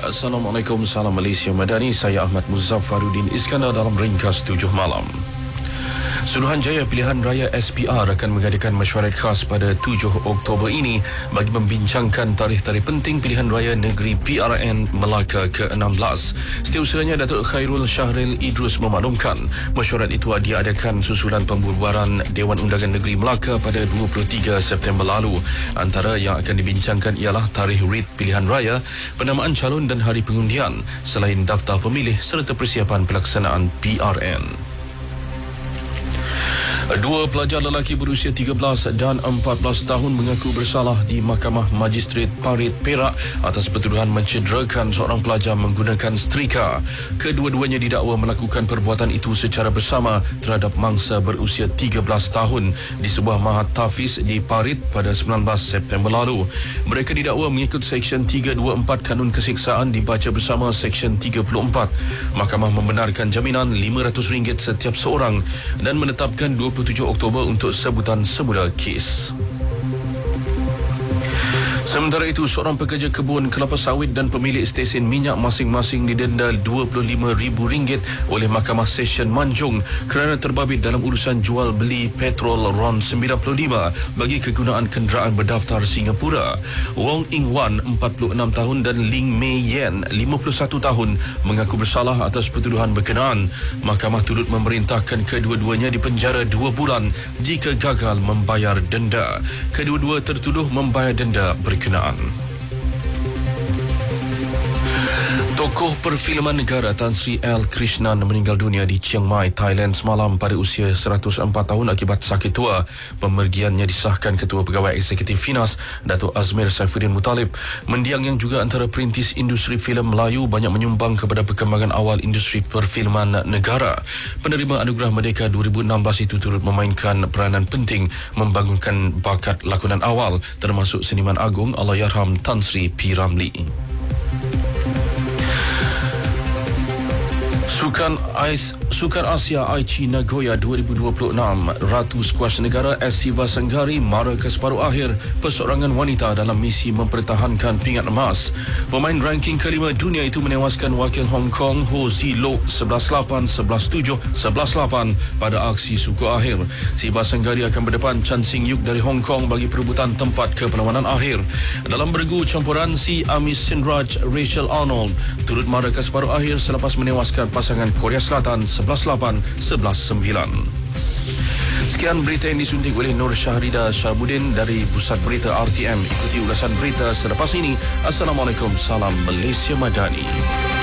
Assalamualaikum, salam Malaysia Madani. Saya Ahmad Muzaffaruddin Iskandar dalam ringkas 7 malam. Suruhanjaya Pilihan Raya SPR akan mengadakan mesyuarat khas pada 7 Oktober ini bagi membincangkan tarikh-tarikh penting Pilihan Raya Negeri PRN Melaka ke-16. Setiausaha Datuk Khairul Syahril Idrus memaklumkan mesyuarat itu diadakan susulan pembubaran Dewan Undangan Negeri Melaka pada 23 September lalu. Antara yang akan dibincangkan ialah tarikh rit Pilihan Raya, penamaan calon dan hari pengundian, selain daftar pemilih serta persiapan pelaksanaan PRN. Dua pelajar lelaki berusia 13 dan 14 tahun mengaku bersalah di Mahkamah Magistrate Parit Perak atas pertuduhan mencederakan seorang pelajar menggunakan setrika. Kedua-duanya didakwa melakukan perbuatan itu secara bersama terhadap mangsa berusia 13 tahun di sebuah mahat tahfiz di Parit pada 19 September lalu. Mereka didakwa mengikut Seksyen 324 Kanun Keseksaan dibaca bersama Seksyen 34. Mahkamah membenarkan jaminan RM500 setiap seorang dan menetapkan 27 Oktober untuk sebutan semula kes. Sementara itu, seorang pekerja kebun kelapa sawit dan pemilik stesen minyak masing-masing didenda RM25,000 oleh Mahkamah Session Manjung kerana terbabit dalam urusan jual beli petrol RON 95 bagi kegunaan kenderaan berdaftar Singapura. Wong Ing Wan, 46 tahun dan Ling Mei Yen, 51 tahun mengaku bersalah atas pertuduhan berkenaan. Mahkamah turut memerintahkan kedua-duanya dipenjara 2 bulan jika gagal membayar denda. Kedua-dua tertuduh membayar denda berkenaan. Tokoh perfilman negara Tan Sri L. Krishnan meninggal dunia di Chiang Mai, Thailand semalam pada usia 104 tahun akibat sakit tua. Pemergiannya disahkan Ketua Pegawai Eksekutif Finas, Datuk Azmir Saifuddin Muttalib. Mendiang yang juga antara perintis industri filem Melayu banyak menyumbang kepada perkembangan awal industri perfilman negara. Penerima Anugerah Merdeka 2016 itu turut memainkan peranan penting membangunkan bakat lakonan awal, termasuk seniman agung Allahyarham Tan Sri P. Ramlee. Sukan Asia Aichi Nagoya 2026, Ratu Skuas Negara Siva Sanghari mara ke separuh akhir perseorangan wanita dalam misi mempertahankan pingat emas. Pemain ranking kelima dunia itu menewaskan wakil Hong Kong Ho Zi Lok 11-8, 11-7, 11-8 pada aksi suku akhir. Siva Sanghari akan berdepan Chan Sing Yuk dari Hong Kong bagi perebutan tempat ke perlawanan akhir. Dalam bergu campuran, si Amis Sinraj Rachel Arnold turut mara ke separuh akhir selepas menewaskan pasangan Korea Selatan 11-8, 11-9. Sekian berita yang disuntik oleh Nur Syahrida Syahbudin dari Pusat Berita RTM. Ikuti ulasan berita selepas ini. Assalamualaikum, salam Malaysia Madani.